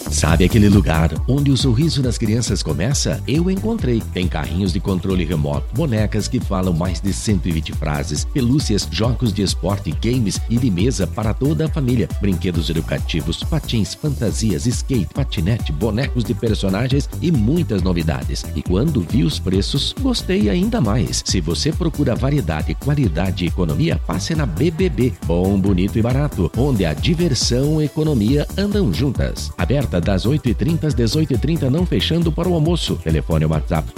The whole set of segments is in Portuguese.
Sabe aquele lugar onde o sorriso das crianças começa? Eu encontrei. Tem carrinhos de controle remoto, bonecas que falam mais de 120 frases, pelúcias, jogos de esporte, games e de mesa para toda a família, brinquedos educativos, patins, fantasias, skate, patinete, bonecos de personagens e muitas novidades. E quando vi os preços, gostei ainda mais. Se você procura variedade, qualidade e economia, passe na BBB. Bom, bonito e barato, onde a diversão e economia andam juntas. Aberta das 8h30 às 18h30, não fechando para o almoço. Telefone WhatsApp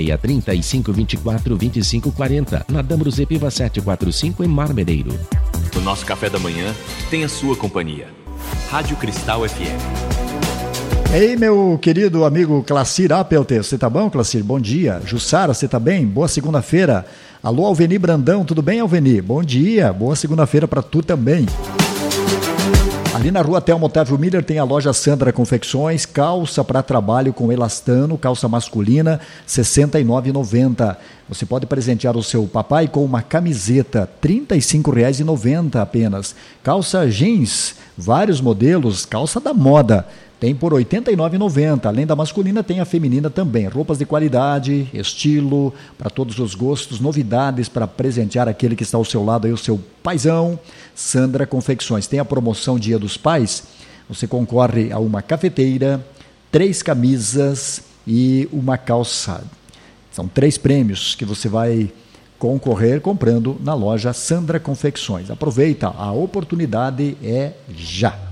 4630-524-2540. Na Dambros Epiva 745 em Marmedeiro. O nosso café da manhã tem a sua companhia. Rádio Cristal FM. Ei, meu querido amigo Clacir Appelter, você tá bom, Clacir? Bom dia. Jussara, você tá bem? Boa segunda-feira. Alô, Alveni Brandão, tudo bem, Alveni? Bom dia, boa segunda-feira para tu também. Ali na rua Telmo Otávio Miller tem a loja Sandra Confecções, calça para trabalho com elastano, calça masculina, R$ 69,90. Você pode presentear o seu papai com uma camiseta, R$ 35,90 apenas. Calça jeans, vários modelos, calça da moda, tem por R$ 89,90. Além da masculina, tem a feminina também. Roupas de qualidade, estilo, para todos os gostos, novidades para presentear aquele que está ao seu lado, aí, o seu paizão. Sandra Confecções. Tem a promoção Dia dos Pais. Você concorre a uma cafeteira, 3 camisas e uma calça. São 3 prêmios que você vai concorrer comprando na loja Sandra Confecções. Aproveita, a oportunidade é já.